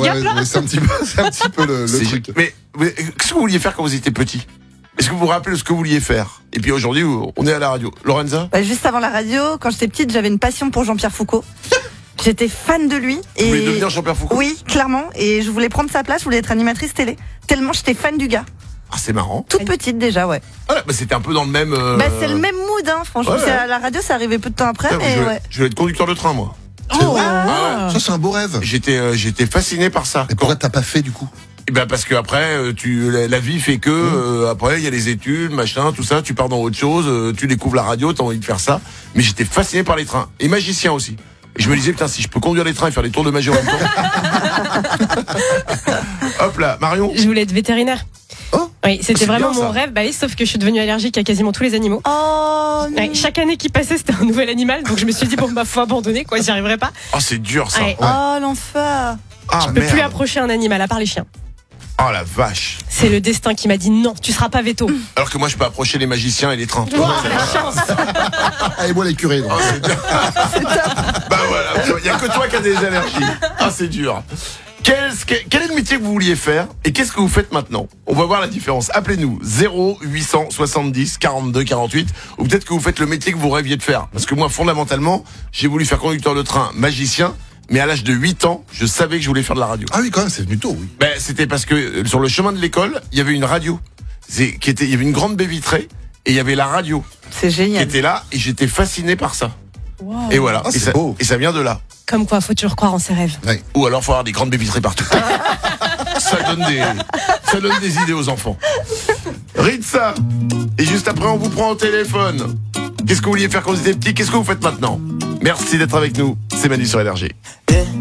gap là. C'est un petit peu le truc. Mais qu'est-ce que vous vouliez faire quand vous étiez petit ? Est-ce que vous vous rappelez de ce que vous vouliez faire ? Et puis aujourd'hui, on est à la radio. Lorenza ? Juste avant la radio, quand j'étais petite, j'avais une passion pour Jean-Pierre Foucault. J'étais fan de lui. Vous voulez devenir Jean-Pierre Foucault ? Oui, clairement. Et je voulais prendre sa place, je voulais être animatrice télé. Tellement j'étais fan du gars. Ah, c'est marrant. Toute petite déjà, ouais. Ah, bah, c'était un peu dans le même... C'est le même mood, hein, franchement. Ouais. C'est à la radio, ça arrivait peu de temps après, mais ouais. Je voulais être conducteur de train, moi. C'est vrai. Ça, c'est un beau rêve. J'étais fasciné par ça. Et pourquoi t'as pas fait, du coup ? Eh ben parce que après la vie fait que après il y a les études, machin, tout ça, tu pars dans autre chose, tu découvres la radio, t'as envie de faire ça. Mais j'étais fasciné par les trains et magicien aussi. Et je me disais putain, si je peux conduire les trains et faire des tours de magie en même temps. Hop là, Marion. Je voulais être vétérinaire. Oh, oui, c'était c'est vraiment bien, ça. mon rêve. Bah oui, sauf que je suis devenue allergique à quasiment tous les animaux. Oh non. Ouais, chaque année qui passait, c'était un nouvel animal. Donc je me suis dit, bon, bah, faut abandonner, quoi, j'y arriverai pas. Oh, c'est dur ça. Ouais. Oh l'enfer. Ah Je peux merde. plus approcher un animal, à part les chiens. Oh la vache. C'est le destin qui m'a dit non, tu seras pas veto. Alors que moi je peux approcher les magiciens et les trains. Ah, et moi, les curés. donc. Oh, c'est dur. Bah voilà, il y a que toi qui as des allergies. Ah, c'est dur. Quel est le métier que vous vouliez faire et qu'est-ce que vous faites maintenant ? On va voir la différence. Appelez-nous 0870 42 48 ou peut-être que vous faites le métier que vous rêviez de faire. Parce que moi, fondamentalement, j'ai voulu faire conducteur de train, magicien, mais à l'âge de 8 ans, je savais que je voulais faire de la radio. Ah oui, quand même, c'est venu tôt, oui. Ben, c'était parce que sur le chemin de l'école, il y avait une radio. Il y avait une grande baie vitrée et il y avait la radio C'est qui génial. était là et j'étais fasciné par ça. Wow. Et voilà. Ah, et, c'est beau. ça vient de là. Comme quoi, faut toujours croire en ses rêves. Ouais. Ou alors faut avoir des grandes baies vitrées partout. ça donne des idées aux enfants. Ritza. Et juste après on vous prend au téléphone. Qu'est-ce que vous vouliez faire quand vous étiez petit ? Qu'est-ce que vous faites maintenant ? Merci d'être avec nous. C'est Manu sur LRG.